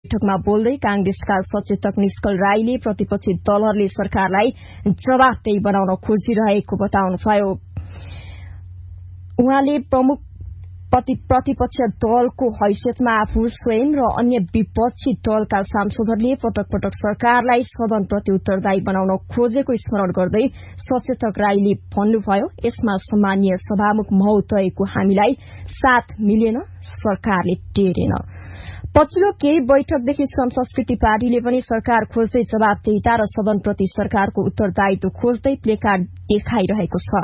बैठकमा बोल्दै कांग्रेसका सचेतक निष्कल राईले प्रतिपक्षी दलहरूले सरकारलाई जवाफदेही बनाउन खोजिरहेको बताउनुभयो। उहाँले प्रमुख प्रतिपक्ष दलको हैसियतमा आफू स्वयं र अन्य विपक्षी दलका सांसदहरूले पटक पटक सरकारलाई सदनप्रति उत्तरदायी बनाउन खोजेको स्मरण गर्दै सचेतक राईले भन्नुभयो, यसमा सम्मानीय सभामुख महोदयको हामीलाई साथ मिलेन, सरकारले टेरेन। पछिल्लो केही बैठकदेखि श्रम संस्कृति पार्टीले पनि सरकार खोज्दै जवाफदेहिता र सदनप्रति सरकारको उत्तरदायित्व खोज्दै प्लेकार्ड देखाइरहेको छ।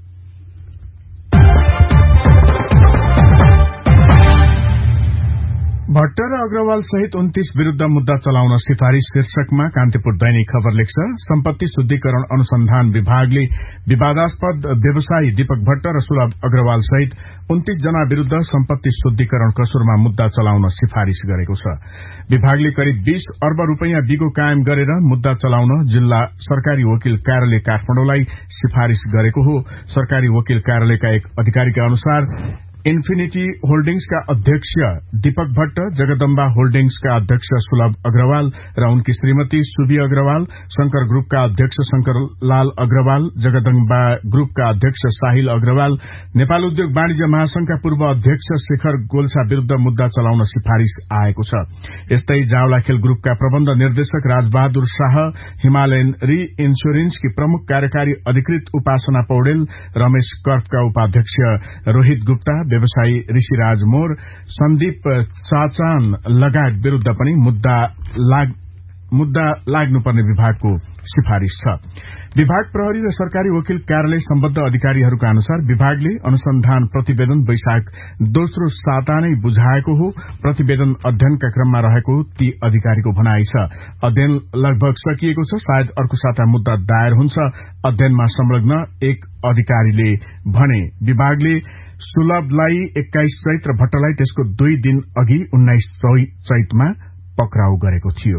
भट्ट र अग्रवाल सहित 29 विरूद्ध मुद्दा चलाउन सिफारिश शीर्षकमा कान्तिपुर दैनिक खबर लेख्छ। सम्पत्ति शुद्धिकरण अनुसन्धान विभागले विवादास्पद व्यवसायी दीपक भट्ट र सुलभ अग्रवाल सहित 29 जना विरूद्ध सम्पत्ति शुद्धिकरण कसुरमा मुद्दा चलाउन सिफारिश गरेको छ। विभागले करिब 20 अर्ब रूपैयाँ बिगो कायम गरेर मुद्दा चलाउन जिल्ला सरकारी वकिल कार्यालय काठमाडौँलाई सिफारिश गरेको हो। सरकारी वकिल कार्यालयका एक अधिकारीका अनुसार इन्फिनिटी होल्डिंग्सका अध्यक्ष दीपक भट्ट, जगदम्बा होल्डिंग्सका अध्यक्ष सुलभ अग्रवाल र उनकी श्रीमती सुबी अग्रवाल, शंकर ग्रुपका अध्यक्ष शंकर लाल अग्रवाल, जगदम्बा ग्रुपका अध्यक्ष साहिल अग्रवाल, नेपाल उद्योग वाणिज्य महासंघका पूर्व अध्यक्ष शेखर गोल्छा विरूद्ध मुद्दा चलाउन सिफारिश आएको छ। यस्तै जावला खेल ग्रुपका प्रबन्ध निर्देशक राजबहादुर शाह, हिमालयन री इन्स्योरेन्सकी प्रमुख कार्यकारी अधिकृत उपासना पौडेल, रमेश कर्फका उपाध्यक्ष रोहित गुप्ता, व्यवसायी ऋषिराज मोर, सन्दीप चाचान लगायत विरूद्ध पनि मुद्दा लाग्नुपर्ने विभागको सिफारिश छ। विभाग प्रहरी र सरकारी वकिल कार्यालय सम्बद्ध अधिकारीहरूका अनुसार विभागले अनुसन्धान प्रतिवेदन वैशाख दोस्रो साता नै बुझाएको हो। प्रतिवेदन अध्ययनका क्रममा रहेको ती अधिकारीको भनाइ छ। अध्ययन लगभग सकिएको छ, सायद अर्को साता मुद्दा दायर हुन्छ, अध्ययनमा संलग्न एक अधिकारीले भने। विभागले सुलभलाई 21 चैत र भट्टलाई त्यसको 2 दिन अघि 19 चैतमा पक्राउ गरेको थियो।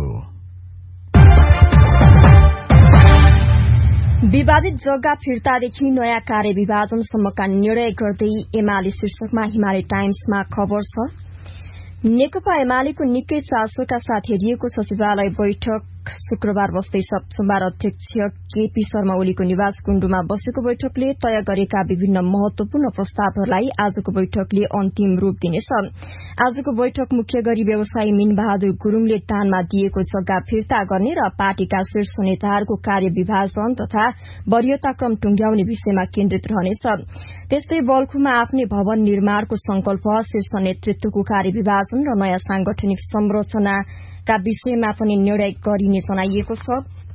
विवादित जग्गा फिर्तादेखि नयाँ कार्य विभाजनसम्मका निर्णय गर्दै एमाले शीर्षकमा हिमालय टाइम्समा खबर छ। नेकपा एमालेको निकै चासोका साथ हेरिएको सचिवालय बैठक शुक्रबार बस्दैछ। सोमबार अध्यक्ष केपी शर्मा ओलीको निवास कुण्डुमा बसेको बैठकले तय गरेका विभिन्न महत्वपूर्ण प्रस्तावहरूलाई आजको बैठकले अन्तिम रूप दिनेछ। आजको बैठक मुख्य गरी व्यवसायी मीनबहादुर गुरूङले दानमा दिएको जग्गा फिर्ता गर्ने र पार्टीका शीर्ष नेताहरूको कार्य विभाजन तथा वरियताक्रम टुंग्याउने विषयमा केन्द्रित रहनेछ। त्यस्तै बल्खुमा आफ्नै भवन निर्माणको संकल्प, शीर्ष नेतृत्वको कार्य विभाजन र नयाँ सांगठनिक संरचनाका विषयमा पनि निर्णय गरिने जनाइएको छ।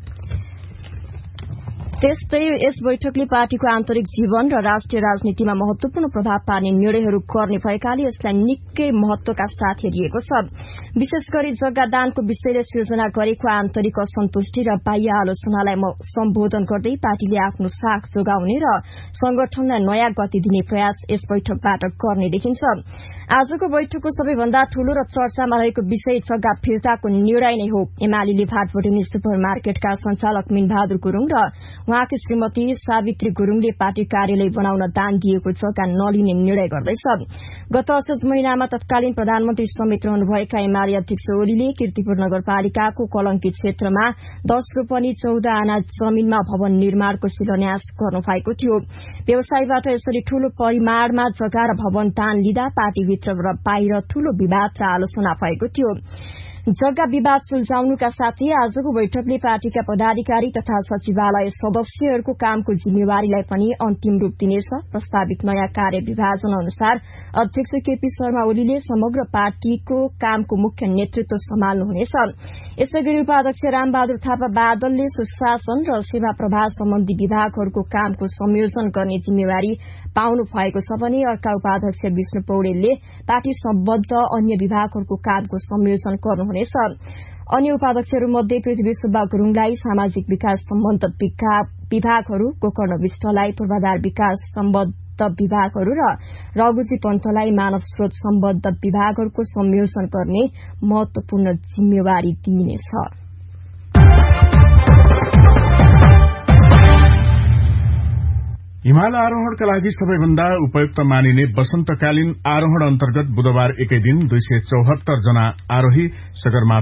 त्यस्तै यस बैठकले पार्टीको आन्तरिक जीवन र राष्ट्रिय राजनीतिमा महत्वपूर्ण प्रभाव पार्ने निर्णयहरू गर्ने भएकाले यसलाई निकै महत्वका साथ हेरिएको छ। विशेष गरी जग्गा दानको विषयले सिर्जना गरेको आन्तरिक असन्तुष्टि र बाह्य आलोचनालाई सम्बोधन गर्दै पार्टीले आफ्नो साख जोगाउने र संगठनलाई नयाँ गति दिने प्रयास यस बैठकबाट गर्ने देखिन्छ। आजको बैठकको सबैभन्दा ठूलो र चर्चामा रहेको विषय जग्गा फिर्ताको निर्णय नै हो। एमाले भाटबटुनी सुपर मार्केटका संचालक मीनबहादुर गुरूङ र उहाँकी श्रीमती सावित्री गुरूङले पार्टी कार्यालय बनाउन दान दिएको जग्गा नलिने निर्णय गर्दैछ। गत असोज महिनामा तत्कालीन प्रधानमन्त्री समेत रहनुभएका एमाले अध्यक्ष ओलीले कीर्तिपुर नगरपालिकाको कलंकी क्षेत्रमा 10 रोपनी 14 आना जमीनमा भवन निर्माणको शिलान्यास गर्नुभएको थियो। व्यवसायीबाट यसरी ठूलो परिमाणमा जग्गा र भवन दान लिँदा पार्टीभित्र र बाहिर ठूलो विवाद र आलोचना भएको थियो। जग्गा विवाद सुल्झाउनुका साथै आजको बैठकले पार्टीका पदाधिकारी तथा सचिवालय सदस्यहरूको कामको जिम्मेवारीलाई पनि अन्तिम रूप दिनेछ। प्रस्तावित नयाँ कार्य विभाजन अनुसार अध्यक्ष केपी शर्मा ओलीले समग्र पार्टीको कामको मुख्य नेतृत्व सम्हाल्नुहुनेछ। यसैगरी उपाध्यक्ष रामबहादुर थापा बादलले सुशासन र सेवा प्रवाह सम्बन्धी विभागहरूको कामको संयोजन गर्ने जिम्मेवारी पाउनु भएको छ भने अर्का उपाध्यक्ष विष्णु पौडेलले पार्टी सम्बद्ध अन्य विभागहरूको कामको संयोजन गर्नुहुनेछ। अन्य उपाध्यक्षहरूमध्ये पृथ्वी सुब्बा गुरूङलाई सामाजिक विकास सम्बन्धित विभागहरू, गोकर्ण विष्टलाई पूर्वाधार विकास सम्बद्ध विभागहरू र रघुजी पन्तलाई मानव स्रोत सम्बद्ध विभागहरूको संयोजन गर्ने महत्वपूर्ण जिम्मेवारी दिइनेछ। हिमाल आरोहणका लागि सबैभन्दा उपयुक्त मानिने वसन्तकालीन आरोहण अन्तर्गत बुधबार एकै दिन 274 जना आरोही सगरमाथा